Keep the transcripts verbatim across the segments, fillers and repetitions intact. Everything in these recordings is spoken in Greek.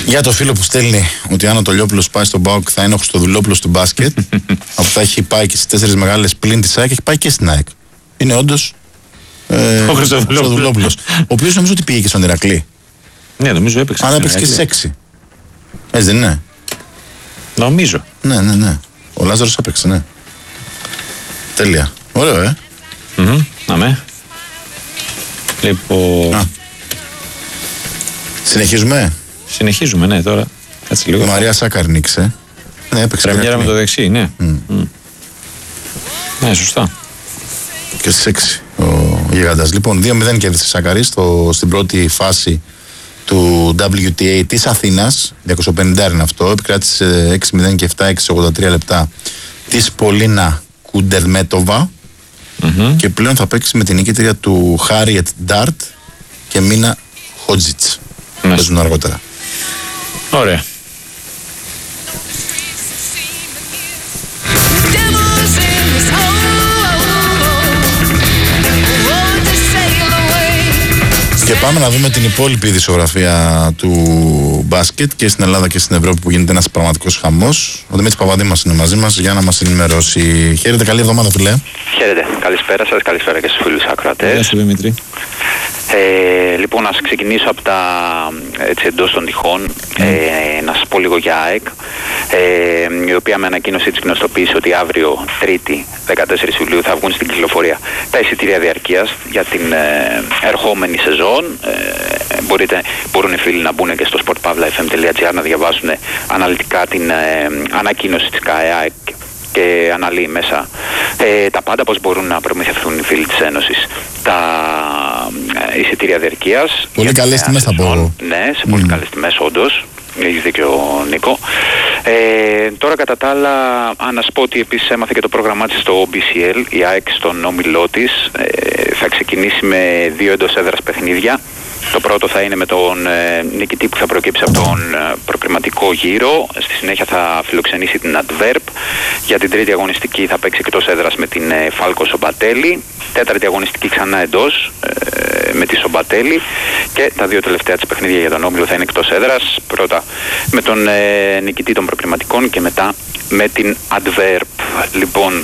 Για το φίλο που στέλνει ότι αν ο Τολιόπουλος πάει στον ΠΑΟΚ θα είναι ο Χριστοδουλόπουλος του μπάσκετ, αφού θα έχει πάει και στις τέσσερις μεγάλες πλην της ΑΕΚ, έχει πάει και στην ΑΕΚ. Είναι όντως ε, ο Χριστοδουλόπουλος. Ο οποίος νομίζω ότι πήγε και στον Ηρακλή. Ναι, νομίζω έπαιξε. Αν έπαιξε και στις έξι. Έτσι δεν είναι? Νομίζω. Ναι, ναι, ναι. Ο Λάζαρος έπαιξε, ναι. Τέλεια. Ωραίο, ε. Mm-hmm. Αμέ. Λοιπόν. Α. Συνεχίζουμε. Συνεχίζουμε, ναι, τώρα. Κάτσε λίγο. Η Μαρία Σάκαρ νίξε. Ναι, έπαιξε. Πρεμιέρα με το δεξί, ναι. Mm. Mm. Ναι, σωστά. Και στις έξι ο Γιγάντας. Λοιπόν, δύο μηδέν κέρδισε Σάκαρη στο, στην πρώτη φάση του ντάμπλιου τι έι της Αθήνας. διακόσια πενήντα είναι αυτό. Επικράτησε έξι μηδέν και επτά έξι ογδόντα τρία λεπτά της Πολίνα Κουντερμέτοβα. Mm-hmm. Και πλέον θα παίξει με την νικήτρια του Χάριετ Ντάρτ και Μίνα Χότζιτς. Mm-hmm. Παίζουν αργότερα. Ωραία. Και πάμε να δούμε την υπόλοιπη ειδησιογραφία του μπάσκετ και στην Ελλάδα και στην Ευρώπη που γίνεται ένας πραγματικός χαμός. Ο Δημήτρης Παπαδήμας είναι μαζί μας για να μας ενημερώσει. Χαίρετε, καλή εβδομάδα φίλε. Χαίρετε, καλησπέρα σας, καλησπέρα και στους φίλους ακροατές. Γεια σου Δημήτρη. Ε, λοιπόν, ας ξεκινήσω από τα έτσι, εντός των τυχών. Mm. Ε, να σας πω λίγο για ΑΕΚ, ε, η οποία με ανακοίνωση της γνωστοποίησε ότι αύριο Τρίτη δεκατέσσερις Ιουλίου θα βγουν στην κυκλοφορία τα εισιτήρια διαρκείας για την ε, ερχόμενη σεζόν. Ε, μπορείτε, μπορούν οι φίλοι να μπουν και στο sportpavlafm τελεία gr να διαβάσουν αναλυτικά την ε, ανακοίνωση της ΚΑΕΑΕΚ και αναλύει μέσα ε, τα πάντα, πώς μπορούν να προμηθευτούν οι φίλοι της Ένωσης τα ε, εισιτήρια διαρκείας. Πολύ καλές τιμές θα πω. Ναι, σε πολύ mm. καλές τιμές όντως. Έχει δίκιο ο Νίκο. Ε, τώρα κατά τα άλλα, αν να σου πω ότι επίσης έμαθε και το πρόγραμμά της στο μπι σι ελ, η ΑΕΚ στον όμιλό της, ε, θα ξεκινήσει με δύο εντός έδρας παιχνίδια. Το πρώτο θα είναι με τον ε, νικητή που θα προκύψει από τον ε, προκριματικό γύρο. Στη συνέχεια θα φιλοξενήσει την Αντβέρπ. Για την τρίτη αγωνιστική θα παίξει εκτός έδρας με την ε, Φάλκο Σομπατέλη. Τέταρτη αγωνιστική ξανά εντός ε, με τη Σομπατέλη. Και τα δύο τελευταία της παιχνίδια για τον όμιλο θα είναι εκτός έδρας. Πρώτα με τον ε, νικητή των προκριματικών και μετά με την Αντβέρπ. Λοιπόν,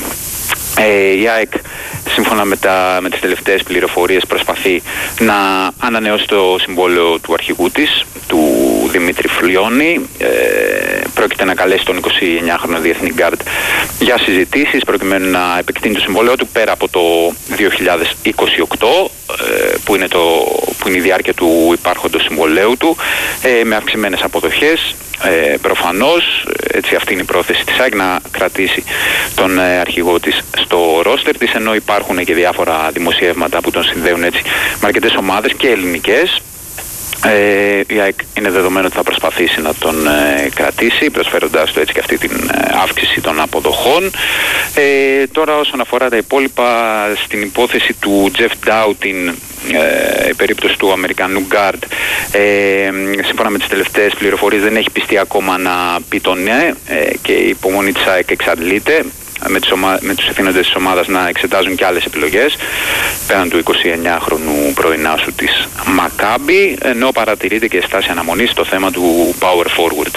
Ε, η ΑΕΚ σύμφωνα με, τα, με τις τελευταίες πληροφορίες προσπαθεί να ανανεώσει το συμβόλαιο του αρχηγού της, του Δημήτρη Φλιώνη. Ε, πρόκειται να καλέσει τον εικοσιεννιάχρονο διεθνή γκάρντ για συζητήσεις προκειμένου να επεκτείνει το συμβόλαιο του πέρα από το δύο χιλιάδες είκοσι οκτώ ε, που, είναι το, που είναι η διάρκεια του υπάρχοντος συμβολαίου του, ε, με αυξημένες αποδοχές. Ε, προφανώς, έτσι αυτή είναι η πρόθεση της ΑΕΚ, να κρατήσει τον ε, αρχηγό της στο ρόστερ της, ενώ υπάρχουν και διάφορα δημοσιεύματα που τον συνδέουν έτσι με αρκετές ομάδες και ελληνικές. Ε, η ΑΕΚ είναι δεδομένο ότι θα προσπαθήσει να τον ε, κρατήσει, προσφέροντάς του έτσι και αυτή την ε, αύξηση των αποδοχών. Ε, τώρα όσον αφορά τα υπόλοιπα, στην υπόθεση του Τζεφ Ντάουτιν, Ε, η περίπτωση του Αμερικανού γκάρντ, ε, σύμφωνα με τις τελευταίες πληροφορίες δεν έχει πιστεί ακόμα να πει το ναι, ε, και η υπομονή της ΑΕΚ εξαντλείται, με, τις ομα... με τους ευθύνοντες της ομάδας να εξετάζουν και άλλες επιλογές πέραν του εικοσιεννιάχρονου πρωινάσου της Μακάμπι, ενώ παρατηρείται και στάση αναμονής στο θέμα του Power Forward.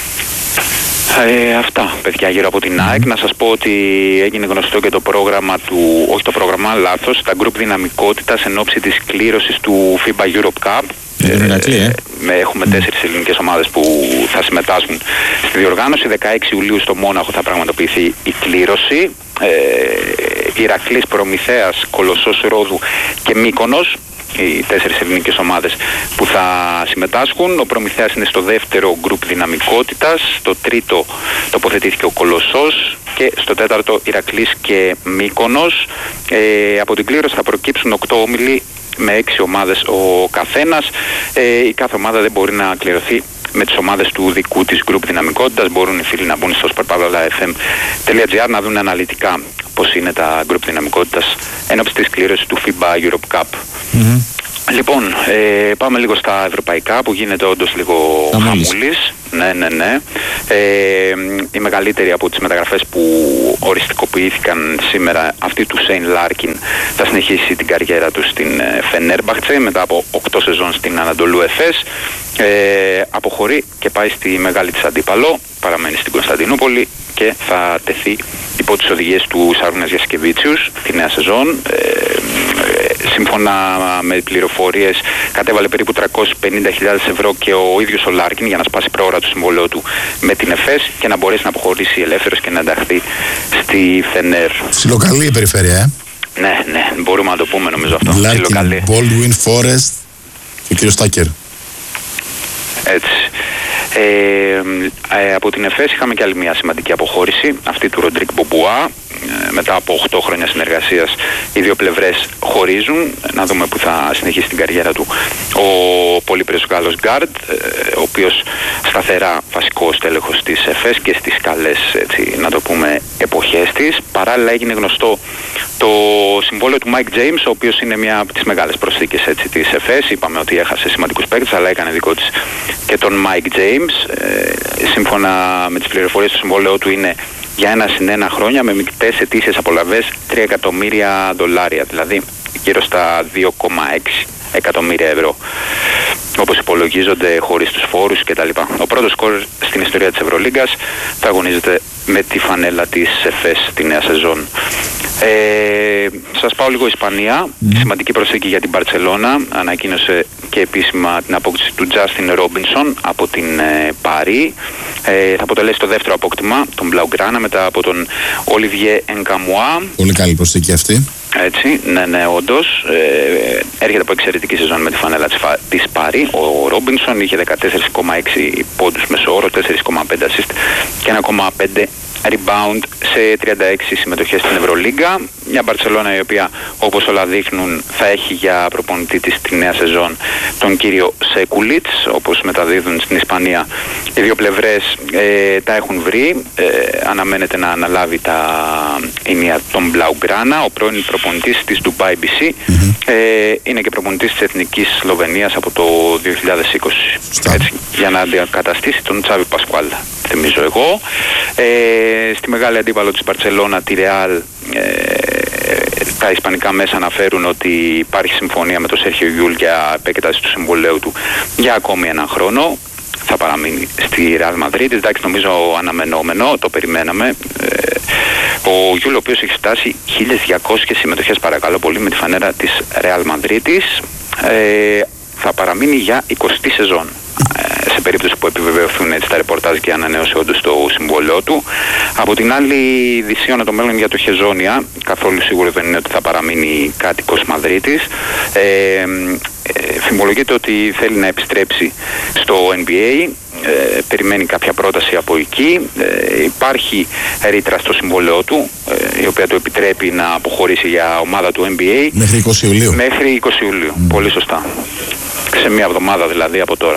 Ε, αυτά παιδιά γύρω από την ΑΕΚ. Να σας πω ότι έγινε γνωστό και το πρόγραμμα του, όχι το πρόγραμμα, λάθος, τα γκρουπ δυναμικότητας εν ώψη της κλήρωσης του φίμπα Europe Cup. Ε, ε, ε, έχουμε τέσσερις ελληνικές ομάδες που θα συμμετάσχουν στη διοργάνωση. δεκαέξι Ιουλίου στο Μόναχο θα πραγματοποιηθεί η κλήρωση. Ε, Ηρακλής, Προμηθέας, Κολοσσός Ρόδου και Μύκονος, οι τέσσερις ελληνικές ομάδες που θα συμμετάσχουν. Ο Προμηθέας είναι στο δεύτερο γκρουπ δυναμικότητας, στο τρίτο τοποθετήθηκε ο Κολοσσός και στο τέταρτο Ηρακλής και Μύκονος. Ε, από την κλήρωση θα προκύψουν οκτώ όμιλοι με έξι ομάδες ο καθένας. Ε, η κάθε ομάδα δεν μπορεί να κληρωθεί με τις ομάδες του δικού της γκρουπ δυναμικότητας. Μπορούν οι φίλοι να μπουν στο sportpavlafm τελεία gr να δουν αναλυτικά πώς είναι τα γκρουπ δυναμικότητας ενώπιση της κλήρωσης του φίμπα Europe Cup. Mm-hmm. Λοιπόν, ε, πάμε λίγο στα ευρωπαϊκά που γίνεται όντως λίγο χαμούλης. ναι, ναι, ναι. Ε, η μεγαλύτερη από τις μεταγραφές που οριστικοποιήθηκαν σήμερα, αυτή του Σέιν Λάρκιν, θα συνεχίσει την καριέρα του στην Φενέρμπαχτσε μετά από οκτώ σεζόν στην Ανατολού Εφές. Ε, αποχωρεί και πάει στη μεγάλη της αντίπαλο, παραμένει στην Κωνσταντινούπολη και θα τεθεί υπό τις οδηγίες του Σάρουνας Γιασκεβίτσιους τη νέα σεζόν. Ε, ε, σύμφωνα με πληροφορίες κατέβαλε περίπου τριακόσιες πενήντα χιλιάδες ευρώ και ο ίδιος ο Λάρκιν για να σπάσει πρόωρα το συμβόλαιο του με την Εφές και να μπορέσει να αποχωρήσει ελεύθερος και να ενταχθεί στη Φενέρ. Ψιλοκαλή η περιφέρεια, ε. Ναι, ναι, μπορούμε να το πούμε νομίζω αυτό. Λάρκιν, Baldwin, Forest και ο κύριος Τάκερ. Έτσι. Ε, ε, από την Εφές είχαμε και άλλη μια σημαντική αποχώρηση, αυτή του Ροντρίκ Μπομπουά. Ε, μετά από οκτώ χρόνια συνεργασίας οι δύο πλευρές χωρίζουν. Να δούμε που θα συνεχίσει την καριέρα του ο πολύπαιρος Γάλλος γκάρντ, ε, ο οποίος σταθερά βασικός τέλεχος της Εφές και στις καλές, έτσι, να το πούμε, εποχές της. Παράλληλα έγινε γνωστό το συμβόλαιο του Mike James, ο οποίος είναι μια από τις μεγάλες προσθήκες, έτσι, της Εφές. Είπαμε ότι έχασε σημαντικούς παίκτες, αλλά έκανε δικό της και τον Mike James. Ε, σύμφωνα με τις πληροφορίες του συμβόλαιο του είναι για ένα συν ένα χρόνια με μικτές ετήσιες απολαβές τρία εκατομμύρια δολάρια, δηλαδή γύρω στα δύο κόμμα έξι εκατομμύρια ευρώ, όπως υπολογίζονται χωρίς τους φόρους κτλ. Ο πρώτος σκορ στην ιστορία της Ευρωλίγκας θα αγωνίζεται με τη φανέλα της Εφές τη νέα σεζόν. Ε, σας πάω λίγο Ισπανία. Mm. Σημαντική προσθήκη για την Μπαρτσελώνα. Ανακοίνωσε και επίσημα την απόκτηση του Τζάστιν Ρόμπινσον από την ε, Παρί. Ε, θα αποτελέσει το δεύτερο απόκτημα, τον Blaugrana, μετά από τον Ολιβιέ Ενκαμουά. Πολύ καλή προσθήκη αυτή. Έτσι, ναι, ναι, όντως. Ε, έρχεται από εξαιρετική σεζόν με τη φανέλα της, της Παρί. Ο Ρόμπινσον είχε δεκατέσσερα κόμμα έξι πόντους μεσόωρο, τέσσερα κόμμα πέντε assist και ένα κόμμα πέντε rebound σε τριάντα έξι συμμετοχές στην Ευρωλίγκα. Μια Μπαρτσελώνα η οποία, όπως όλα δείχνουν, θα έχει για προπονητή της τη νέα σεζόν τον κύριο Σέκουλιτς, όπως μεταδίδουν στην Ισπανία. Οι δύο πλευρές ε, τα έχουν βρει. Ε, αναμένεται να αναλάβει τα ηνία τον Blaugrana, ο πρώην προπονητής της Dubai μπι σι. Mm-hmm. Ε, είναι και προπονητής της Εθνικής Σλοβενίας από το δύο χιλιάδες είκοσι. Έτσι, για να αντικαταστήσει τον Τσάβι Πασκουάλ, θυμίζω εγώ. Ε, στη μεγάλη αντίπαλο της Μπαρτσελώνα, τη Ρεάλ, ε, τα ισπανικά μέσα αναφέρουν ότι υπάρχει συμφωνία με τον Σέρχιο Γιούλ για επέκταση του συμβολέου του για ακόμη έναν χρόνο. Θα παραμείνει στη Ρεάλ Μαδρίτης. Εντάξει, νομίζω αναμενόμενο, το περιμέναμε. Ε, ο Γιούλ, ο οποίος έχει φτάσει χίλιες διακόσιες συμμετοχές, παρακαλώ πολύ, με τη φανέρα της Ρεάλ Μαδρίτης, ε, θα παραμείνει για εικοστή σεζόν. Σε περίπτωση που επιβεβαιωθούν έτσι τα ρεπορτάζ και ανανέωσε όντως το συμβόλαιό του. Από την άλλη, δυσίωνα το μέλλον για το Χεζόνια. Καθόλου σίγουρο δεν είναι ότι θα παραμείνει κάτοικος Μαδρίτης. Ε, ε, φημολογείται ότι θέλει να επιστρέψει στο N B A. Ε, περιμένει κάποια πρόταση από εκεί. Ε, υπάρχει ρήτρα στο συμβόλαιό του, ε, η οποία του επιτρέπει να αποχωρήσει για ομάδα του N B A. Μέχρι είκοσι Ιουλίου. Μέχρι είκοσι Ιουλίου. Mm. Πολύ σωστά. Σε μία εβδομάδα δηλαδή από τώρα.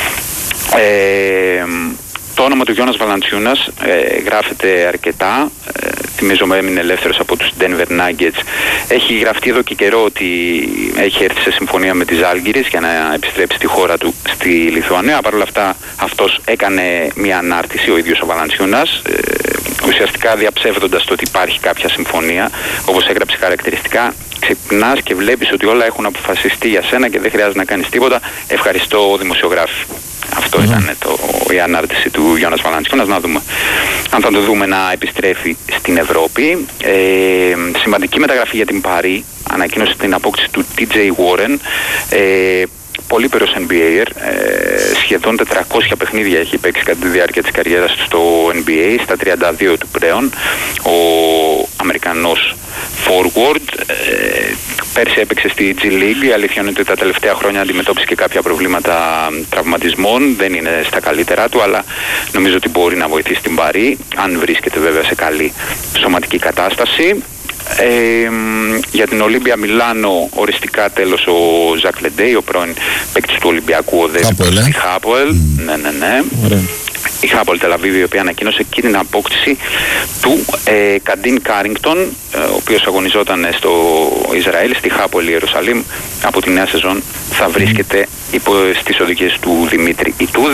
Ε, το όνομα του Γιώνας Valanciunas ε, γράφεται αρκετά. Ε, θυμίζω με έμεινε ελεύθερος από τους Denver Nuggets. Έχει γραφτεί εδώ και καιρό ότι έχει έρθει σε συμφωνία με τις Ζάλγκιρις για να επιστρέψει στη χώρα του στη Λιθουανία. Παρ' όλα αυτά αυτός έκανε μια ανάρτηση, ο ίδιος ο Valanciunas, ε, ουσιαστικά διαψεύδοντας το ότι υπάρχει κάποια συμφωνία. Όπως έγραψε χαρακτηριστικά, ξυπνάς και βλέπεις ότι όλα έχουν αποφασιστεί για σένα και δεν χρειάζεται να κάνεις τίποτα. Ευχαριστώ, δημοσιογράφοι. Αυτό mm-hmm. ήταν το, η ανάρτηση του Γιώνας Valanciunas. Να δούμε αν θα το δούμε να επιστρέφει στην Ευρώπη. Ε, σημαντική μεταγραφή για την Παρί. Ανακοίνωσε την απόκτηση του τι τζέι Warren. Ε, πολύπερος N B A, ε, σχεδόν τετρακόσια παιχνίδια έχει παίξει κατά τη διάρκεια της καριέρας του στο N B A, στα τριάντα δύο του πλέον, ο Αμερικανός forward. Ε, πέρσι έπαιξε στη G League, η αλήθεια είναι ότι τα τελευταία χρόνια αντιμετώπισε και κάποια προβλήματα τραυματισμών, δεν είναι στα καλύτερά του, αλλά νομίζω ότι μπορεί να βοηθήσει την Παρί, αν βρίσκεται βέβαια σε καλή σωματική κατάσταση. Ε, για την Ολύμπια Μιλάνο οριστικά τέλος ο Ζακ Λεντέι, ο πρώην παίκτης του Ολυμπιακού οδεύει στη Χάπολ. Mm. Ναι, ναι, ναι. Ωραία. Η Χάπολ Τελαβίβη, η οποία ανακοίνωσε και την απόκτηση του ε, Καντίν Κάρινγκτον, ε, ο οποίος αγωνιζόταν στο Ισραήλ, στη Χάπολ Ιερουσαλήμ. Από τη νέα σεζόν θα βρίσκεται υπό στις οδηγίες του Δημήτρη Ιτούδη.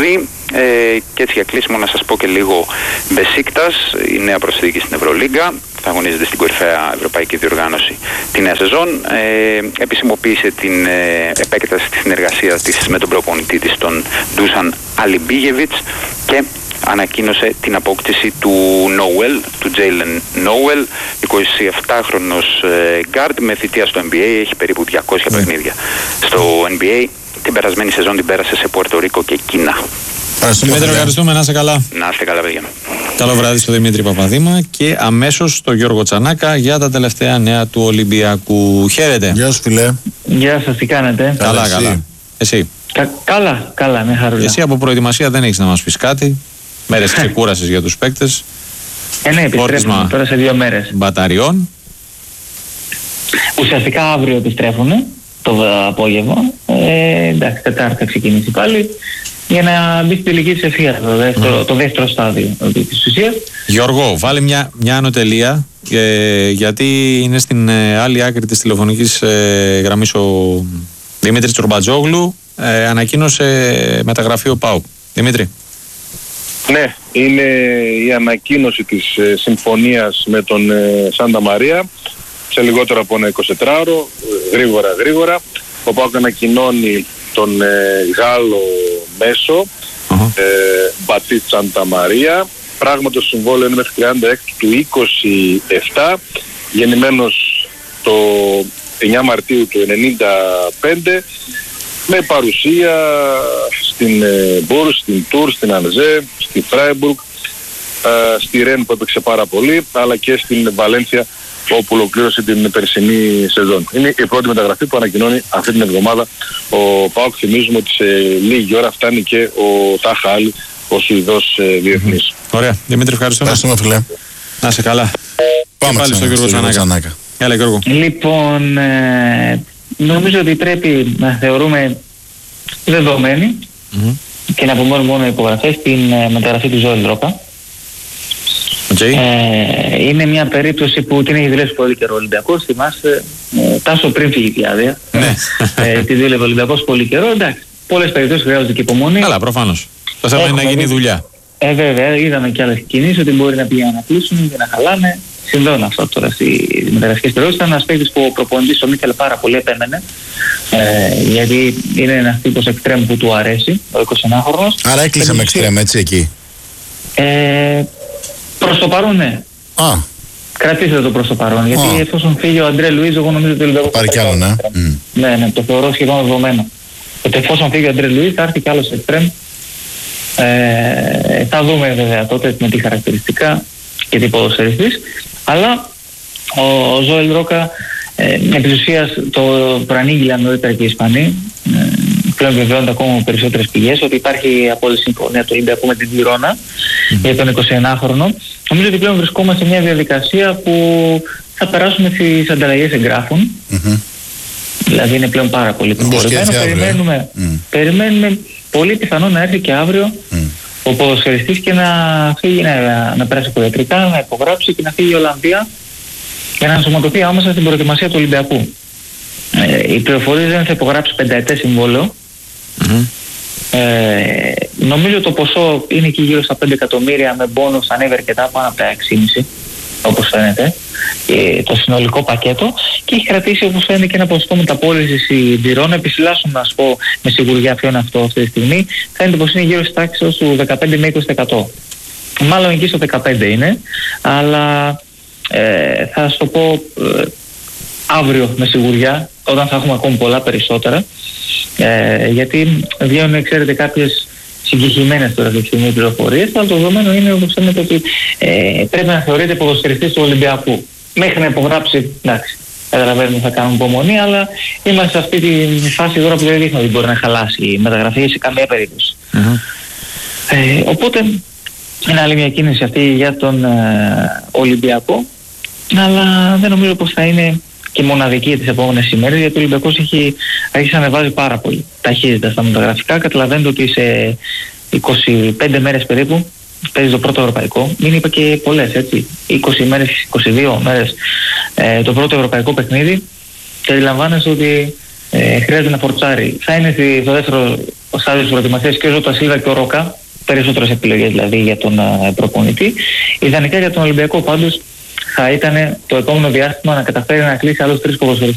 Ε, και έτσι για κλείσιμο να σας πω και λίγο Μπεσίκτας, η νέα προσθήκη στην Ευρωλίγκα, θα αγωνίζεται στην κορυφαία ευρωπαϊκή διοργάνωση τη νέα σεζόν. Ε, επισημοποίησε την ε, επέκταση της συνεργασίας της με τον προπονητή της, τον Ντούσαν Αλιμπίγεβιτς, και ανακοίνωσε την απόκτηση του Νόουελ, του Τζέιλεν Νόουελ, εικοσιεπτάχρονος γκάρντ με θητεία στο N B A, έχει περίπου διακόσια yeah. παιχνίδια στο N B A. Την περασμένη σεζόν την πέρασε σε Πουέρτο Ρίκο και Κίνα. Δημήτρη, ευχαριστούμε. Να είστε καλά. Να είστε καλά, παιδιά. Καλό βράδυ στο Δημήτρη Παπαδήμα και αμέσως στο Γιώργο Τσανάκα για τα τελευταία νέα του Ολυμπιακού. Χαίρετε. Γεια σου, φιλέ. Γεια σας, τι κάνετε? Καλά, καλά. Εσύ. εσύ. Κα, καλά, καλά, με χαρούλα. Εσύ από προετοιμασία δεν έχεις να μας πεις κάτι. Μέρες ξεκούρασης για τους παίκτες. Ε, ναι, επιστρέφουμε τώρα σε δύο μέρες. Μπαταριών. Ουσιαστικά αύριο επιστρέφουν το απόγευμα. Ε, εντάξει, Τετάρτη ξεκινήσει πάλι για να μπει στην τελική της ευθείας, το δεύτερο, mm. το δεύτερο στάδιο της ουσίας. Γιώργο, βάλε μια, μια ανωτελεία, ε, γιατί είναι στην ε, άλλη άκρη της τηλεφωνικής ε, γραμμής ο Δημήτρης Τσορμπατζόγλου, ε, ανακοίνωσε μεταγραφή ο ΠΑΟΚ. Δημήτρη. Ναι, είναι η ανακοίνωση της ε, συμφωνίας με τον ε, Σάντα Μαρία σε λιγότερο από ένα εικοσιτετράωρο, γρήγορα γρήγορα. Ο ΠΑΟΚ ανακοινώνει τον ε, Γάλλο μέσο, uh-huh. ε, Μπατίστ Σάντα Μαρία. Πράγματι το συμβόλαιο είναι μέχρι τριάντα έξι του είκοσι επτά, γεννημένος το εννιά Μαρτίου του ενενήντα πέντε, με παρουσία στην ε, Μπούρς, στην Τουρ, στην Ανζέ, στη Φράιμπουργκ, ε, στη Ρεν που έπαιξε πάρα πολύ, αλλά και στην Βαλένθια όπου ολοκλήρωσε την περσινή σεζόν. Είναι η πρώτη μεταγραφή που ανακοινώνει αυτή την εβδομάδα ο ΠΑΟΚ. Θυμίζουμε ότι σε λίγη ώρα φτάνει και ο Τάχα Άλλη, ο Σουηδός ε, διεθνής. Mm-hmm. Ωραία. Δημήτρη, ευχαριστούμε. Ευχαριστούμε, φίλε. Να είσαι καλά. Πάμε πάλι στο Γιώργο Τσανάκα. Έλα, Γιώργο. Λοιπόν, ε, νομίζω ότι πρέπει να θεωρούμε δεδομένη mm-hmm. και να πούμε μόνο υπογραφές την ε, μεταγραφή του Ζωέλ Ρόκα. Okay. Ε, είναι μια περίπτωση που την έχει δουλέψει πολύ καιρό ο Ολυμπιακός. Θυμάστε, ε, Τάσο πριν φύγει η άδεια. ε, τη δούλευε ο Ολυμπιακός πολύ καιρό. Εντάξει, πολλές περιπτώσεις χρειάζονται και υπομονή. Καλά, προφανώς. Το θέμα είναι να γίνει δουλειά. Ε, βέβαια, είδαμε και άλλες κινήσεις ότι μπορεί να πηγαίνουν να κλείσουν και να χαλάνε. Συμβαίνουν αυτά τώρα στη μεταγραφική περίοδο. Ήταν ένας παίκτης που ο προπονητής ο Μίκελ πάρα πολύ επέμενε. Ε, γιατί είναι ένας τύπος εξτρέμ που του αρέσει, ο εικοσιενάχρονος. Άρα έκλεισε με εξτρέμ, έτσι εκεί. Ε, προς το παρόν, ναι. Α. Κρατήστε το προς το παρόν. Γιατί Α. εφόσον φύγει ο Αντρέ Λουίζ, εγώ νομίζω ότι το πάρει κι άλλο, ναι. Mm. Ναι, ναι, το θεωρώ σχεδόν δεδομένο. Ότι εφόσον φύγει ο Αντρέ Λουίζ, θα έρθει κι άλλος εξτρέμ. Ε, θα δούμε βέβαια τότε με τι χαρακτηριστικά και τι ποδοσφαιριστής. Αλλά ο, ο Ζωέλ Ρόκα ε, επί της ουσίας το προανήγγειλαν νωρίτερα και οι Ισπανοί. Ε, πλέον βεβαιώνται ακόμα με περισσότερες πηγές ότι υπάρχει απόλυτη συμφωνία του Ολυμπιακού με την Βιρόνα mm. για τον εικοσιενάχρονο. Νομίζω ότι πλέον βρισκόμαστε σε μια διαδικασία που θα περάσουμε στις ανταλλαγές εγγράφων. Mm-hmm. Δηλαδή είναι πλέον πάρα πολύ προχωρημένο. Περιμένουμε, mm. περιμένουμε πολύ πιθανό να έρθει και αύριο mm. ο ποδοσφαιριστής και να φύγει, να, να περάσει ποδιατρικά, να υπογράψει και να φύγει η Ολλανδία για να ενσωματωθεί άμεσα στην προετοιμασία του Ολυμπιακού. Ε, οι πληροφορίες δεν θα υπογράψει πενταετές συμβόλαιο. Mm-hmm. Ε, νομίζω το ποσό είναι εκεί γύρω στα πέντε εκατομμύρια, με μπόνους ανέβει αρκετά πάνω από τα έξι κόμμα πέντε όπως φαίνεται, ε, το συνολικό πακέτο, και έχει κρατήσει όπως φαίνεται και ένα ποσοστό μεταπώλησης η Βιρόνα. Επισυλάσσουν να σου πω με σιγουριά ποιο είναι αυτό αυτή τη στιγμή. Φαίνεται πως είναι γύρω στις τάξεις του δεκαπέντε με είκοσι τοις εκατό. Μάλλον εκεί στο δεκαπέντε είναι, αλλά ε, θα σου το πω ε, αύριο με σιγουριά, όταν θα έχουμε ακόμη πολλά περισσότερα. Ε, γιατί βγαίνουν, ξέρετε, κάποιες συγκεκριμένες τώρα τη στιγμή πληροφορίες, αλλά το δεδομένο είναι όπως φαίνεται ότι ε, πρέπει να θεωρείται ποδοσφαιριστής του Ολυμπιακού. Μέχρι να υπογράψει, εντάξει, καταλαβαίνουμε θα κάνουμε υπομονή, αλλά είμαστε σε αυτή τη φάση τώρα που δεν δείχνει ότι μπορεί να χαλάσει η μεταγραφή σε καμία περίπτωση. Mm-hmm. Ε, οπότε είναι άλλη μια κίνηση αυτή για τον ε, Ολυμπιακό, αλλά δεν νομίζω πως θα είναι και μοναδική τις επόμενες ημέρες, γιατί ο Ολυμπιακός έχει αρχίσει να ανεβάζει πάρα πολύ ταχύτητα στα μεταγραφικά. Καταλαβαίνετε ότι σε είκοσι πέντε μέρες περίπου παίζει το πρώτο ευρωπαϊκό. Μην είπα και πολλές, έτσι. είκοσι μέρες, είκοσι δύο μέρες ε, το πρώτο ευρωπαϊκό παιχνίδι, και αντιλαμβάνεστε ότι ε, χρειάζεται να φορτσάρει. Θα είναι στο δεύτερο στάδιο της προετοιμασίας και ο Ζώτα Σίλβα και ο Ρόκα, περισσότερες επιλογές δηλαδή για τον ε, προπονητή. Ιδανικά για τον Ολυμπιακό πάντως θα ήταν το επόμενο διάστημα να καταφέρει να κλείσει άλλους τρεις ποδοσφαιριστές